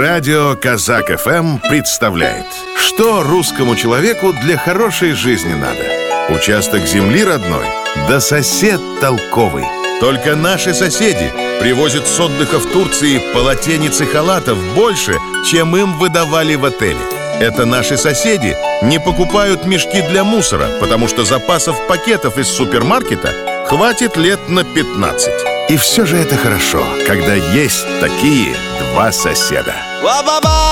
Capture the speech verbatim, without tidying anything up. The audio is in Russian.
Радио Казак эф эм представляет, что русскому человеку для хорошей жизни надо. Участок земли родной, да сосед толковый. Только наши соседи привозят с отдыха в Турции полотенец и халатов больше, чем им выдавали в отеле. Это наши соседи не покупают мешки для мусора, потому что запасов пакетов из супермаркета хватит лет на пятнадцать. И все же это хорошо, когда есть такие два соседа.